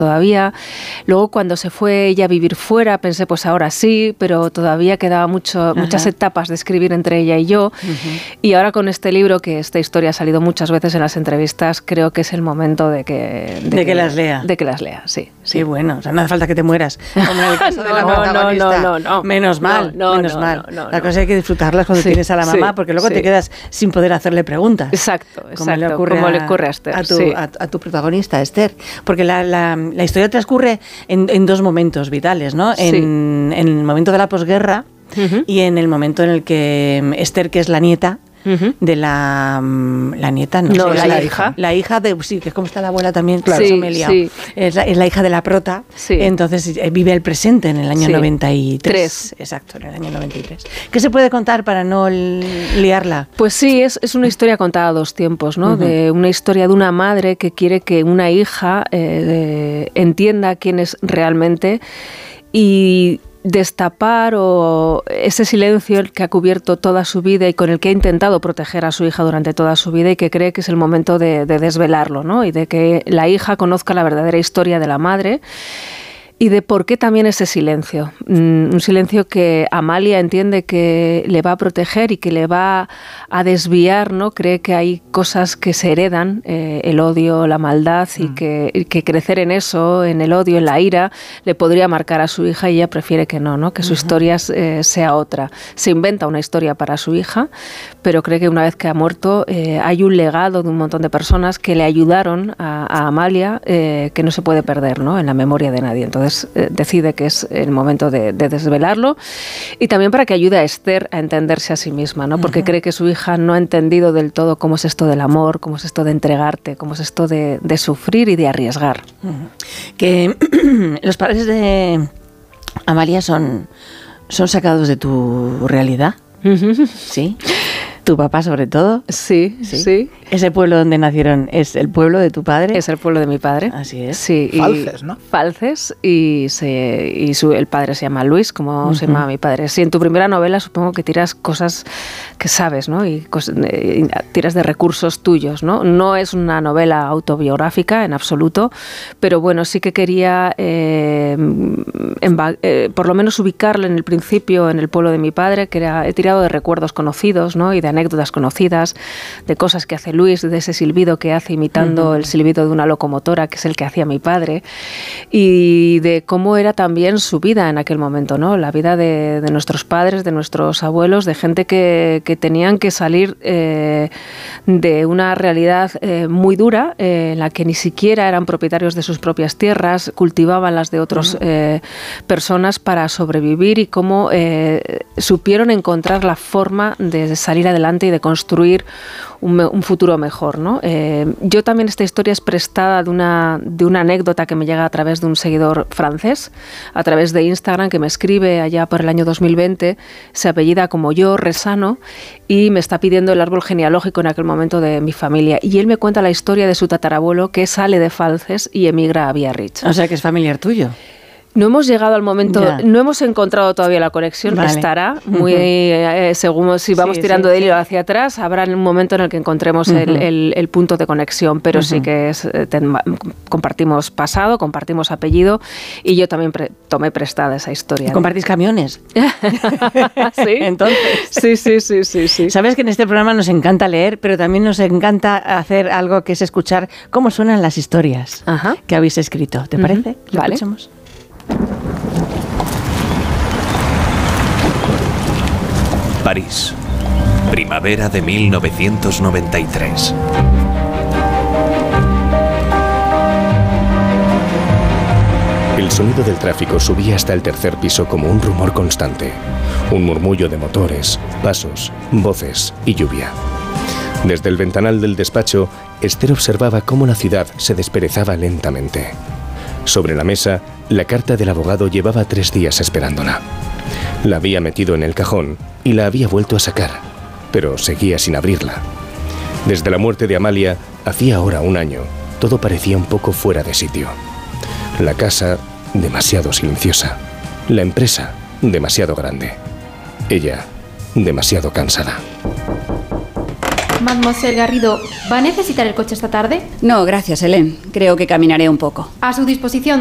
todavía. Luego, cuando se fue ella a vivir fuera, pensé, pues ahora sí, pero todavía quedaba muchas etapas de escribir entre ella y yo. Y ahora con este libro, que esta historia ha salido muchas veces en las entrevistas, creo que es el momento de que las lea. De que las lea, sí. Sí, bueno, o sea, no hace falta que te mueras, como en el caso de la protagonista. No. Menos mal. La cosa hay que disfrutarlas cuando tienes a la mamá, porque luego te quedas sin poder hacerle preguntas. Exacto. Como le ocurre a Esther. A tu protagonista, Esther. Porque la historia transcurre en dos momentos vitales, ¿no? En el momento de la posguerra y en el momento en el que Esther, que es la nieta, de la nieta, la hija. La hija de, sí, que es como está la abuela también, claro, es la hija de la prota, entonces vive el presente en el año 93. Exacto, en el año 93. ¿Qué se puede contar para no liarla? Pues sí, es una historia contada a dos tiempos, ¿no? De una historia de una madre que quiere que una hija entienda quién es realmente y destapar ese silencio que ha cubierto toda su vida y con el que ha intentado proteger a su hija durante toda su vida y que cree que es el momento de desvelarlo, ¿no? Y de que la hija conozca la verdadera historia de la madre y de por qué también ese silencio. Un silencio que Amalia entiende que le va a proteger y que le va a desviar, ¿no? Cree que hay cosas que se heredan, el odio, la maldad, y que crecer en eso, en el odio, en la ira, le podría marcar a su hija y ella prefiere que no, que su historia sea otra. Se inventa una historia para su hija, pero cree que una vez que ha muerto hay un legado de un montón de personas que le ayudaron a Amalia que no se puede perder, ¿no? En la memoria de nadie. Entonces decide que es el momento de desvelarlo y también para que ayude a Esther a entenderse a sí misma, ¿no? Porque cree que su hija no ha entendido del todo cómo es esto del amor, cómo es esto de entregarte, cómo es esto de sufrir y de arriesgar. Que los padres de Amalia son sacados de tu realidad. Sí. ¿Tu papá sobre todo? Sí. ¿Ese pueblo donde nacieron es el pueblo de tu padre? Es el pueblo de mi padre. Así es. Sí. Falces, ¿no? Falces, y el padre se llama Luis, como se llama mi padre. Sí, en tu primera novela supongo que tiras cosas que sabes, ¿no? Y tiras de recursos tuyos, ¿no? No es una novela autobiográfica en absoluto, pero bueno, sí que quería por lo menos ubicarle en el principio en el pueblo de mi padre, que he tirado de recuerdos conocidos, ¿no? Y de anécdotas conocidas, de cosas que hace Luis, de ese silbido que hace imitando el silbido de una locomotora, que es el que hacía mi padre, y de cómo era también su vida en aquel momento, ¿no? La vida de nuestros padres, de nuestros abuelos, de gente que tenían que salir de una realidad muy dura, en la que ni siquiera eran propietarios de sus propias tierras, cultivaban las de otras personas para sobrevivir, y cómo supieron encontrar la forma de salir adelante y de construir un futuro mejor, ¿no? Yo también, esta historia es prestada de una anécdota que me llega a través de un seguidor francés, a través de Instagram, que me escribe allá por el año 2020, se apellida como yo, Resano, y me está pidiendo el árbol genealógico en aquel momento de mi familia. Y él me cuenta la historia de su tatarabuelo, que sale de Falces y emigra a Biarritz. O sea, que es familiar tuyo. No hemos llegado al momento, no hemos encontrado todavía la conexión, estará muy, según si vamos tirando de hilo hacia atrás, habrá un momento en el que encontremos el punto de conexión, pero sí que compartimos pasado, compartimos apellido, y yo también tomé prestada esa historia. ¿Compartís camiones? ¿Sí? Entonces. Sí. Sabes que en este programa nos encanta leer, pero también nos encanta hacer algo que es escuchar cómo suenan las historias que habéis escrito. ¿Te parece? Vale. Escuchemos. París, primavera de 1993. El sonido del tráfico subía hasta el tercer piso como un rumor constante, un murmullo de motores, pasos, voces y lluvia. Desde el ventanal del despacho, Esther observaba cómo la ciudad se desperezaba lentamente. Sobre la mesa, la carta del abogado llevaba 3 días esperándola. La había metido en el cajón y la había vuelto a sacar, pero seguía sin abrirla. Desde la muerte de Amalia, hacía ahora 1 año, todo parecía un poco fuera de sitio. La casa, demasiado silenciosa. La empresa, demasiado grande. Ella, demasiado cansada. Mademoiselle Garrido, ¿va a necesitar el coche esta tarde? No, gracias, Hélène. Creo que caminaré un poco. A su disposición.